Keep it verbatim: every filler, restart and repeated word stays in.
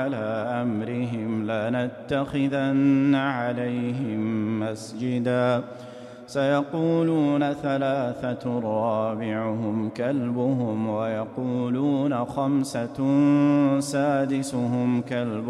على أمرهم لنتخذن عليهم مسجدا سيقولون ثلاثة رابعهم كلبهم ويقولون خمسة سادسهم كلبهم